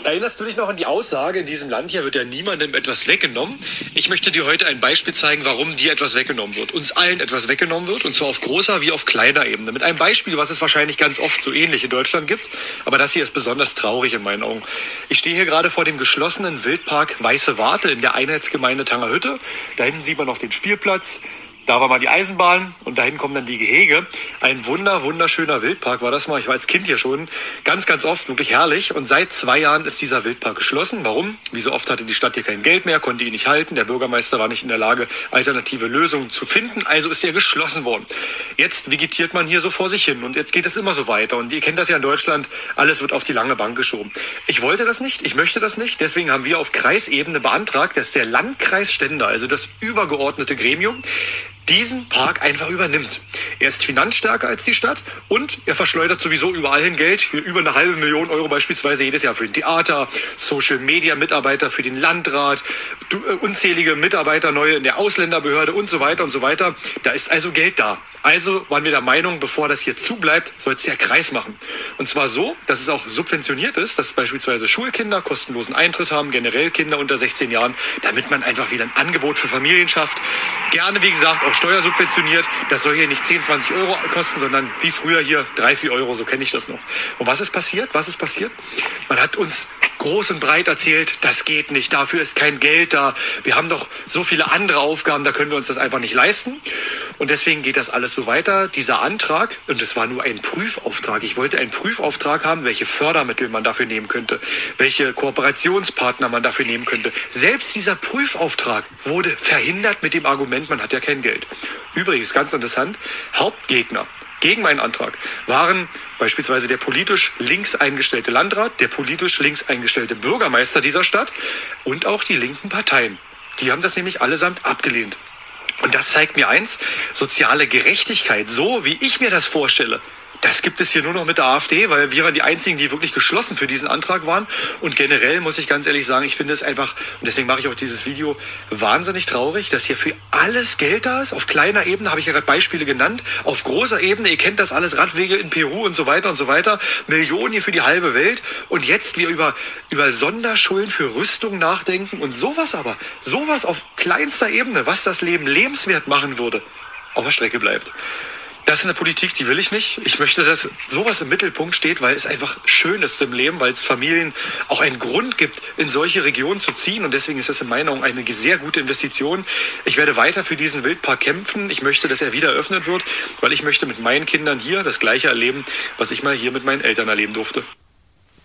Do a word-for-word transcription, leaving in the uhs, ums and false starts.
Erinnerst du dich noch an die Aussage, in diesem Land hier wird ja niemandem etwas weggenommen? Ich möchte dir heute ein Beispiel zeigen, warum dir etwas weggenommen wird. Uns allen etwas weggenommen wird, und zwar auf großer wie auf kleiner Ebene. Mit einem Beispiel, was es wahrscheinlich ganz oft so ähnlich in Deutschland gibt, aber das hier ist besonders traurig in meinen Augen. Ich stehe hier gerade vor dem geschlossenen Wildpark Weiße Warte in der Einheitsgemeinde Tangerhütte. Da hinten sieht man noch den Spielplatz. Da war mal die Eisenbahn und dahin kommen dann die Gehege. Ein wunder, wunderschöner Wildpark war das mal. Ich war als Kind hier schon ganz, ganz oft, wirklich herrlich. Und seit zwei Jahren ist dieser Wildpark geschlossen. Warum? Wie so oft hatte die Stadt hier kein Geld mehr, konnte ihn nicht halten. Der Bürgermeister war nicht in der Lage, alternative Lösungen zu finden. Also ist er geschlossen worden. Jetzt vegetiert man hier so vor sich hin und jetzt geht es immer so weiter. Und ihr kennt das ja in Deutschland, alles wird auf die lange Bank geschoben. Ich wollte das nicht, ich möchte das nicht. Deswegen haben wir auf Kreisebene beantragt, dass der Landkreis Stendal, also das übergeordnete Gremium, diesen Park einfach übernimmt. Er ist finanzstärker als die Stadt und er verschleudert sowieso überall hin Geld für über eine halbe Million Euro beispielsweise jedes Jahr für ein Theater, Social-Media-Mitarbeiter für den Landrat, unzählige Mitarbeiter neue in der Ausländerbehörde und so weiter und so weiter. Da ist also Geld da. Also waren wir der Meinung, bevor das hier zubleibt, soll es der Kreis machen. Und zwar so, dass es auch subventioniert ist, dass beispielsweise Schulkinder kostenlosen Eintritt haben, generell Kinder unter sechzehn Jahren, damit man einfach wieder ein Angebot für Familien schafft. Gerne, wie gesagt, auch steuersubventioniert. Das soll hier nicht zehn, zwanzig Euro kosten, sondern wie früher hier drei, vier Euro, so kenne ich das noch. Und was ist passiert? Was ist passiert? Man hat uns groß und breit erzählt, das geht nicht, dafür ist kein Geld da. Wir haben doch so viele andere Aufgaben, da können wir uns das einfach nicht leisten. Und deswegen geht das alles so weiter. Dieser Antrag, und es war nur ein Prüfauftrag, ich wollte einen Prüfauftrag haben, welche Fördermittel man dafür nehmen könnte, welche Kooperationspartner man dafür nehmen könnte. Selbst dieser Prüfauftrag wurde verhindert mit dem Argument, man hat ja kein Geld. Übrigens, ganz interessant, Hauptgegner gegen meinen Antrag waren beispielsweise der politisch links eingestellte Landrat, der politisch links eingestellte Bürgermeister dieser Stadt und auch die linken Parteien. Die haben das nämlich allesamt abgelehnt. Und das zeigt mir eins, soziale Gerechtigkeit, so wie ich mir das vorstelle, das gibt es hier nur noch mit der AfD, weil wir waren die einzigen, die wirklich geschlossen für diesen Antrag waren. Und generell muss ich ganz ehrlich sagen, ich finde es einfach, und deswegen mache ich auch dieses Video, wahnsinnig traurig, dass hier für alles Geld da ist. Auf kleiner Ebene habe ich ja gerade Beispiele genannt. Auf großer Ebene, ihr kennt das alles, Radwege in Peru und so weiter und so weiter. Millionen hier für die halbe Welt. Und jetzt wir über, über Sonderschulden für Rüstung nachdenken und sowas aber, sowas auf kleinster Ebene, was das Leben lebenswert machen würde, auf der Strecke bleibt. Das ist eine Politik, die will ich nicht. Ich möchte, dass sowas im Mittelpunkt steht, weil es einfach schön ist im Leben, weil es Familien auch einen Grund gibt, in solche Regionen zu ziehen. Und deswegen ist das in meiner Meinung eine sehr gute Investition. Ich werde weiter für diesen Wildpark kämpfen. Ich möchte, dass er wieder eröffnet wird, weil ich möchte mit meinen Kindern hier das Gleiche erleben, was ich mal hier mit meinen Eltern erleben durfte.